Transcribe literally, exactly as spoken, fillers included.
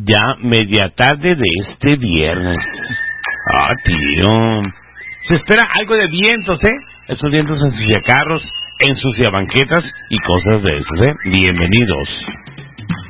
ya media tarde de este viernes. Ah, tío. Se espera algo de vientos, ¿eh? Esos vientos ensucia carros, ensucia banquetas y cosas de esos, ¿eh? Bienvenidos.